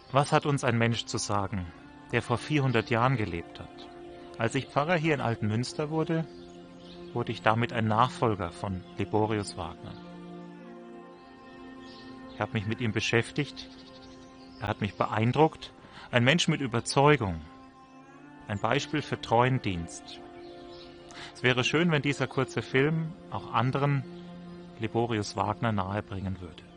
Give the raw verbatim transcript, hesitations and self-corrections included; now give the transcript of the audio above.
Was hat uns ein Mensch zu sagen, der vor vierhundert Jahren gelebt hat? Als ich Pfarrer hier in Altenmünster wurde, wurde ich damit ein Nachfolger von Liborius Wagner. Ich habe mich mit ihm beschäftigt, er hat mich beeindruckt, ein Mensch mit Überzeugung, ein Beispiel für treuen Dienst. Es wäre schön, wenn dieser kurze Film auch anderen Liborius Wagner nahebringen würde.